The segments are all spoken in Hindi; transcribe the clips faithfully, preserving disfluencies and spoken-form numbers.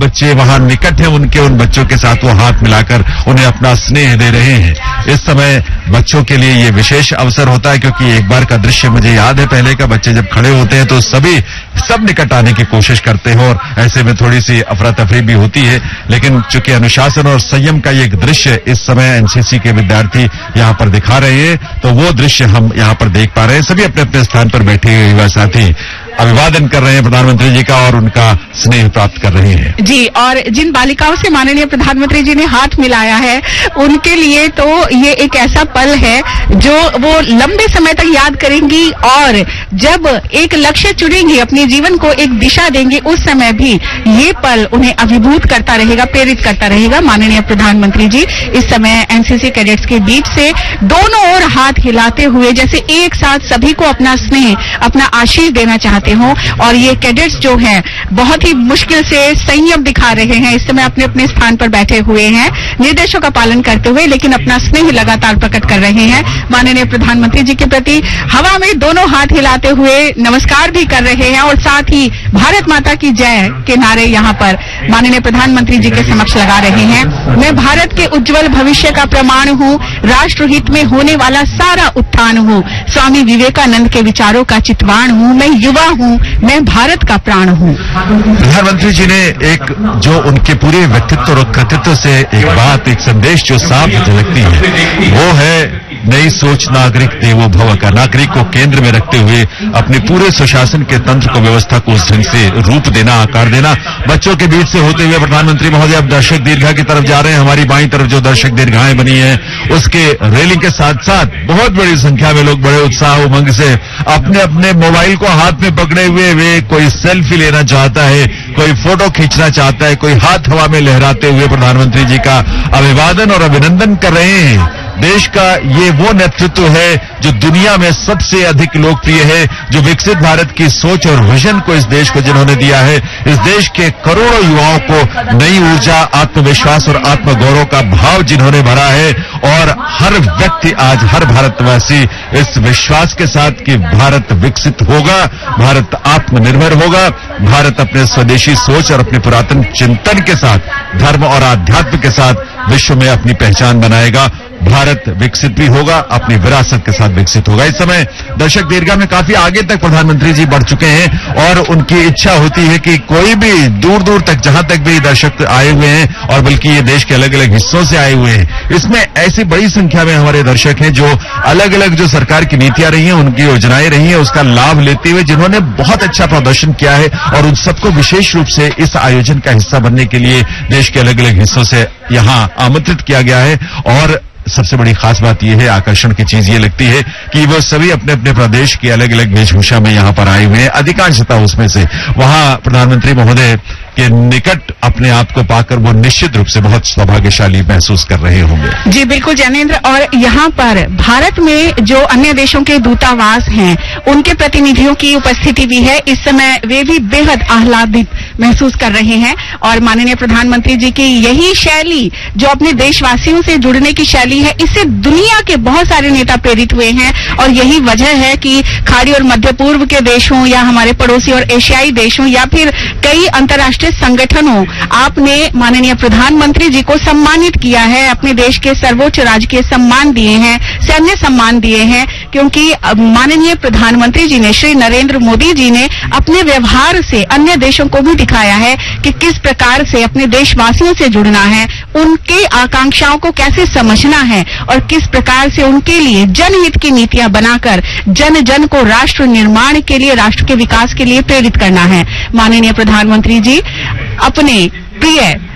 बच्चे वहां निकट हैं उनके, उन बच्चों के साथ वो हाथ मिलाकर उन्हें अपना स्नेह दे रहे हैं। इस समय बच्चों के लिए ये विशेष अवसर होता है, क्योंकि एक बार का दृश्य मुझे याद है, पहले का बच्चे जब खड़े होते हैं तो सभी सब निकट आने की कोशिश करते हैं और ऐसे में थोड़ी सी अफरा तफरी भी होती है। लेकिन चूंकि अनुशासन और संयम का ये दृश्य इस समय एनसीसी के विद्यार्थी यहाँ पर दिखा रहे हैं, तो वो दृश्य हम यहाँ पर देख पा रहे हैं। सभी अपने अपने स्थान पर बैठे हुए युवा साथी अभिवादन कर रहे हैं प्रधानमंत्री जी का और उनका स्नेह प्राप्त कर रहे हैं। जी, और जिन बालिकाओं से माननीय प्रधानमंत्री जी ने हाथ मिलाया है, उनके लिए तो ये एक ऐसा पल है जो वो लंबे समय तक याद करेंगी, और जब एक लक्ष्य चुनेंगी, अपने जीवन को एक दिशा देंगे, उस समय भी ये पल उन्हें अभिभूत करता रहेगा, प्रेरित करता रहेगा। माननीय प्रधानमंत्री जी इस समय एनसीसी कैडेट्स के बीच से दोनों ओर हाथ हिलाते हुए जैसे एक साथ सभी को अपना स्नेह, अपना आशीष देना चाहते हो। और ये कैडेट्स जो हैं बहुत ही मुश्किल से संयम दिखा रहे हैं, इस समय अपने अपने स्थान पर बैठे हुए हैं, निर्देशों का पालन करते हुए, लेकिन अपना स्नेह लगातार प्रकट कर रहे हैं माननीय प्रधानमंत्री जी के प्रति। हवा में दोनों हाथ हिलाते हुए नमस्कार भी कर रहे हैं और साथ ही भारत माता की जय के नारे यहाँ पर माननीय प्रधानमंत्री जी के समक्ष लगा रहे हैं। मैं भारत के उज्जवल भविष्य का प्रमाण हूँ, राष्ट्र हित में होने वाला सारा उत्थान हूँ, स्वामी विवेकानंद के विचारों का चितवान हूँ, मैं युवा हूँ, मैं भारत का प्राण हूँ। प्रधानमंत्री जी ने एक जो उनके पूरे व्यक्तित्व और कृतित्व से एक बात, एक संदेश जो साफ झलकती है, वो है नई सोच नागरिक देवो भव का। नागरिक को केंद्र में रखते हुए अपने पूरे सुशासन के तंत्र को, व्यवस्था को उस ढंग से रूप देना, आकार देना। बच्चों के बीच से होते हुए प्रधानमंत्री महोदय अब दर्शक दीर्घा की तरफ जा रहे हैं। हमारी बाईं तरफ जो दर्शक दीर्घाएं बनी है, उसके रेलिंग के साथ साथ बहुत बड़ी संख्या में लोग बड़े उत्साह उमंग से अपने अपने मोबाइल को हाथ में पकड़े हुए वे कोई सेल्फी लेना चाहता है, कोई फोटो खींचना चाहता है, कोई हाथ हवा में लहराते हुए प्रधानमंत्री जी का अभिवादन और अभिनंदन कर रहे हैं। देश का ये वो नेतृत्व है जो दुनिया में सबसे अधिक लोकप्रिय है, जो विकसित भारत की सोच और विजन को इस देश को जिन्होंने दिया है, इस देश के करोड़ों युवाओं को नई ऊर्जा, आत्मविश्वास और आत्मगौरव का भाव जिन्होंने भरा है। और हर व्यक्ति आज, हर भारतवासी इस विश्वास के साथ कि भारत विकसित होगा, भारत आत्मनिर्भर होगा, भारत अपने स्वदेशी सोच और अपने पुरातन चिंतन के साथ, धर्म और आध्यात्म के साथ विश्व में अपनी पहचान बनाएगा। भारत विकसित भी होगा, अपनी विरासत के साथ विकसित होगा। इस समय दर्शक दीर्घा में काफी आगे तक प्रधानमंत्री जी बढ़ चुके हैं और उनकी इच्छा होती है कि कोई भी दूर दूर तक, जहां तक भी दर्शक आए हुए हैं, और बल्कि ये देश के अलग अलग हिस्सों से आए हुए हैं, इसमें ऐसी बड़ी संख्या में हमारे दर्शक हैं जो अलग अलग जो सरकार की नीतियां रही हैं, उनकी योजनाएं रही हैं, उसका लाभ लेते हुए जिन्होंने बहुत अच्छा प्रदर्शन किया है, और उन सबको विशेष रूप से इस आयोजन का हिस्सा बनने के लिए देश के अलग अलग हिस्सों से यहां आमंत्रित किया गया है। और सबसे बड़ी खास बात यह है, आकर्षण की चीज ये लगती है कि वो सभी अपने अपने प्रदेश की अलग अलग वेशभूषा में यहाँ पर आए हुए हैं। अधिकांशतः उसमें से वहां प्रधानमंत्री महोदय के निकट अपने आप को पाकर वो निश्चित रूप से बहुत सौभाग्यशाली महसूस कर रहे होंगे। जी बिल्कुल जैनेन्द्र, और यहाँ पर भारत में जो अन्य देशों के दूतावास हैं, उनके प्रतिनिधियों की उपस्थिति भी है। इस समय वे भी बेहद आह्लादित महसूस कर रहे हैं और माननीय प्रधानमंत्री जी की यही शैली, जो अपने देशवासियों से जुड़ने की शैली है, इससे दुनिया के बहुत सारे नेता प्रेरित हुए हैं। और यही वजह है कि खाड़ी और मध्य पूर्व के देशों या हमारे पड़ोसी और एशियाई देशों या फिर कई अंतर्राष्ट्रीय संगठनों, आपने माननीय प्रधानमंत्री जी को सम्मानित किया है, अपने देश के सर्वोच्च राजकीय सम्मान दिए हैं, सैन्य सम्मान दिए हैं, क्योंकि माननीय प्रधानमंत्री जी ने, श्री नरेंद्र मोदी जी ने अपने व्यवहार से अन्य देशों को भी दिखाया है कि किस प्रकार से अपने देशवासियों से जुड़ना है, उनके आकांक्षाओं को कैसे समझना है और किस प्रकार से उनके लिए जनहित की नीतियां बनाकर जन जन को राष्ट्र निर्माण के लिए, राष्ट्र के विकास के लिए प्रेरित करना है। माननीय प्रधानमंत्री जी अपने प्रिय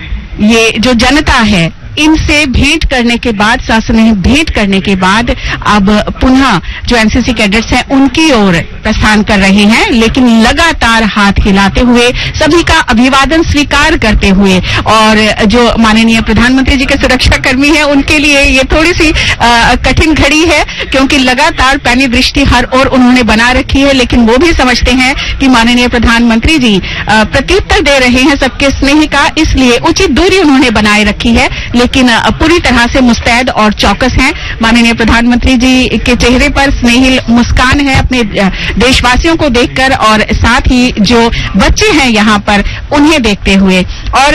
ये जो जनता है, इनसे भेंट करने के बाद, शासन भेंट करने के बाद अब पुनः जो एनसीसी कैडेट्स हैं उनकी ओर प्रस्थान कर रहे हैं, लेकिन लगातार हाथ हिलाते हुए, सभी का अभिवादन स्वीकार करते हुए। और जो माननीय प्रधानमंत्री जी के सुरक्षा कर्मी हैं, उनके लिए ये थोड़ी सी आ, कठिन घड़ी है, क्योंकि लगातार पैनी दृष्टि हर ओर उन्होंने बना रखी है, लेकिन वो भी समझते हैं कि माननीय प्रधानमंत्री जी प्रत्युत्तर दे रहे हैं सबके स्नेह का, इसलिए उचित दूरी उन्होंने बनाए रखी है, लेकिन पूरी तरह से मुस्तैद और चौकस हैं। माननीय प्रधानमंत्री जी के चेहरे पर स्नेहिल मुस्कान है अपने देशवासियों को देखकर, और साथ ही जो बच्चे हैं यहाँ पर उन्हें देखते हुए। और